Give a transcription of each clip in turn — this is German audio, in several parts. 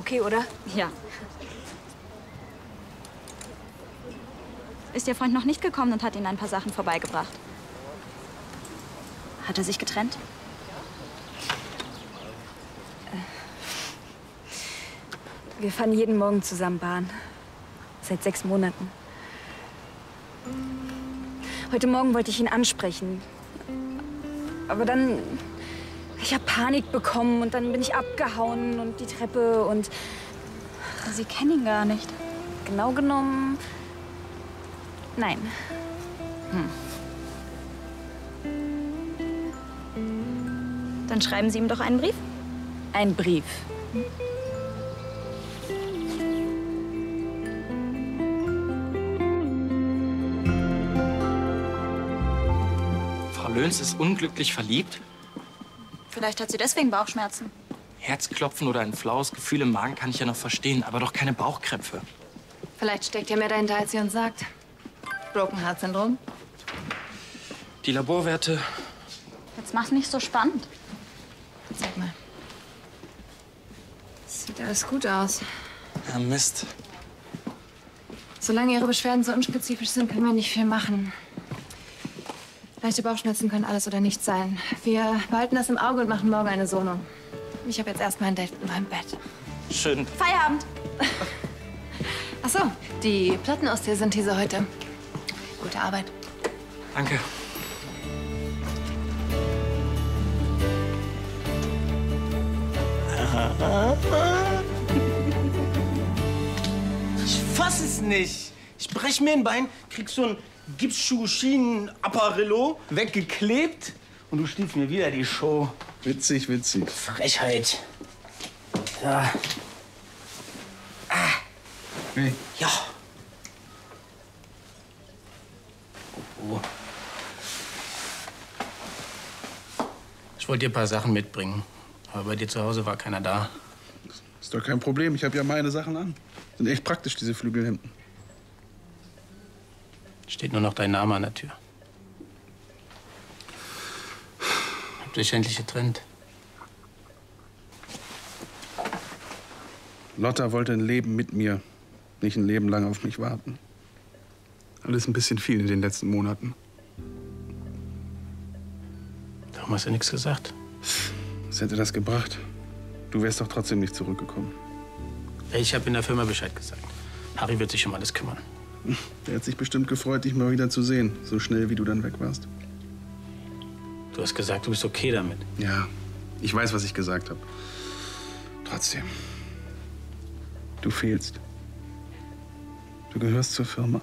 okay, oder? Ja. Ist Ihr Freund noch nicht gekommen und hat Ihnen ein paar Sachen vorbeigebracht? Hat er sich getrennt? Wir fahren jeden Morgen zusammen Bahn. Seit 6 Monaten. Heute Morgen wollte ich ihn ansprechen. Aber dann... Ich habe Panik bekommen und dann bin ich abgehauen und die Treppe und... Sie kennen ihn gar nicht. Genau genommen... Nein. Dann schreiben Sie ihm doch einen Brief. Ein Brief. Frau Löns ist unglücklich verliebt? Vielleicht hat sie deswegen Bauchschmerzen. Herzklopfen oder ein flaues Gefühl im Magen kann ich ja noch verstehen, aber doch keine Bauchkrämpfe. Vielleicht steckt ja mehr dahinter, als sie uns sagt. Broken Heart Syndrom. Die Laborwerte... Jetzt mach's nicht so spannend. Zeig mal. Sieht alles gut aus. Ja, Mist. Solange Ihre Beschwerden so unspezifisch sind, können wir nicht viel machen. Leichte Bauchschmerzen können alles oder nichts sein. Wir behalten das im Auge und machen morgen eine Sonung. Ich habe jetzt erstmal ein Date mit meinem Bett. Schön. Feierabend. Ach so, die Plattenaussynthese heute. Gute Arbeit. Danke. Ich fass es nicht. Ich brech mir ein Bein, krieg so ein Gipsschuh-Schienen-Apparillo weggeklebt und du stiehlst mir wieder die Show. Witzig, witzig. Frechheit. Ja. Hey. Ja. Oh. Ich wollte dir ein paar Sachen mitbringen. Aber bei dir zu Hause war keiner da. Ist doch kein Problem. Ich habe ja meine Sachen an. Sind echt praktisch, diese Flügelhemden. Steht nur noch dein Name an der Tür. Habt ihr euch endlich getrennt? Lotta wollte ein Leben mit mir, nicht ein Leben lang auf mich warten. Alles ein bisschen viel in den letzten Monaten. Warum hast du nichts gesagt? Was hätte das gebracht? Du wärst doch trotzdem nicht zurückgekommen. Ich habe in der Firma Bescheid gesagt. Harry wird sich um alles kümmern. Der hat sich bestimmt gefreut, dich mal wieder zu sehen, so schnell wie du dann weg warst. Du hast gesagt, du bist okay damit. Ja, ich weiß, was ich gesagt habe. Trotzdem. Du fehlst. Du gehörst zur Firma.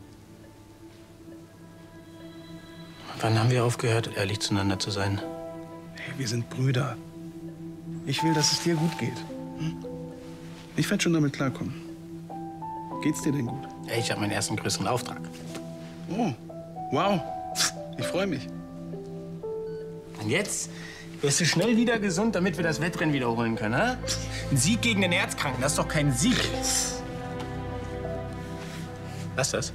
Wann haben wir aufgehört, ehrlich zueinander zu sein? Hey, wir sind Brüder. Ich will, dass es dir gut geht. Ich werde schon damit klarkommen. Geht's dir denn gut? Ich habe meinen ersten größeren Auftrag. Oh, wow. Ich freue mich. Und jetzt wirst du schnell wieder gesund, damit wir das Wettrennen wiederholen können, ha? Ein Sieg gegen den Herzkranken, das ist doch kein Sieg. Lass das.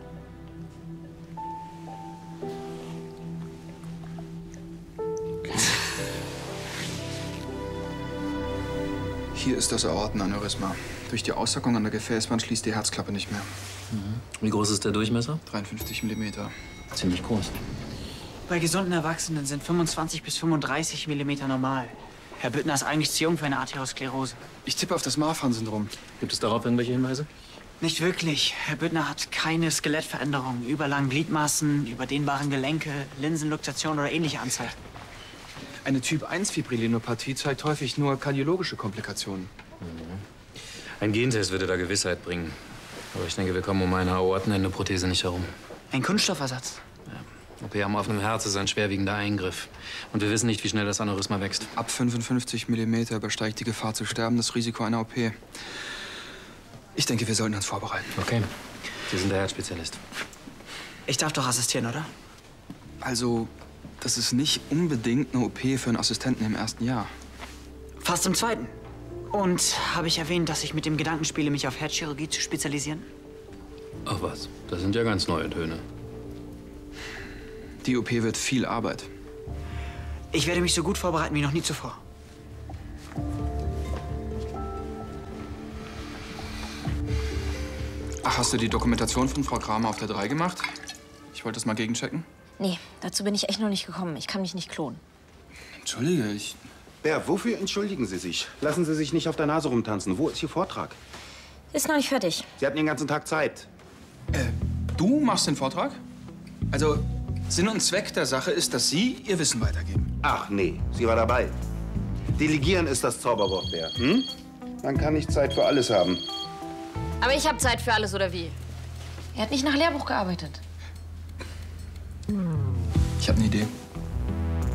Hier ist das Aortenaneurysma. Durch die Aussackung an der Gefäßwand schließt die Herzklappe nicht mehr. Wie groß ist der Durchmesser? 53 mm. Ziemlich groß. Bei gesunden Erwachsenen sind 25 bis 35 mm normal. Herr Büttner ist eigentlich zu jung für eine Arteriosklerose. Ich tippe auf das Marfan-Syndrom. Gibt es darauf irgendwelche Hinweise? Nicht wirklich. Herr Büttner hat keine Skelettveränderungen, überlangen Gliedmaßen, überdehnbaren Gelenke, Linsenluktation oder ähnliche Anzeichen. Eine Typ-1-Fibrillinopathie zeigt häufig nur kardiologische Komplikationen. Ein Gentest würde da Gewissheit bringen. Aber ich denke, wir kommen um eine Aortenendoprothese nicht herum. Ein Kunststoffersatz? OP am offenen Herz ist ein schwerwiegender Eingriff. Und wir wissen nicht, wie schnell das Aneurysma wächst. Ab 55 mm übersteigt die Gefahr zu sterben das Risiko einer OP. Ich denke, wir sollten uns vorbereiten. Okay. Sie sind der Herzspezialist. Ich darf doch assistieren, oder? Also, das ist nicht unbedingt eine OP für einen Assistenten im ersten Jahr. Fast im zweiten. Und habe ich erwähnt, dass ich mit dem Gedanken spiele, mich auf Herzchirurgie zu spezialisieren? Ach was, das sind ja ganz neue Töne. Die OP wird viel Arbeit. Ich werde mich so gut vorbereiten wie noch nie zuvor. Ach, hast du die Dokumentation von Frau Kramer auf der 3 gemacht? Ich wollte das mal gegenchecken. Nee, dazu bin ich echt noch nicht gekommen. Ich kann mich nicht klonen. Entschuldige, ich... Bär, wofür entschuldigen Sie sich? Lassen Sie sich nicht auf der Nase rumtanzen. Wo ist Ihr Vortrag? Ist noch nicht fertig. Sie hatten den ganzen Tag Zeit. Du machst den Vortrag? Also, Sinn und Zweck der Sache ist, dass Sie Ihr Wissen weitergeben. Ach nee, sie war dabei. Delegieren ist das Zauberwort, Bär. Hm? Man kann nicht Zeit für alles haben. Aber ich habe Zeit für alles, oder wie? Er hat nicht nach Lehrbuch gearbeitet. Ich habe eine Idee.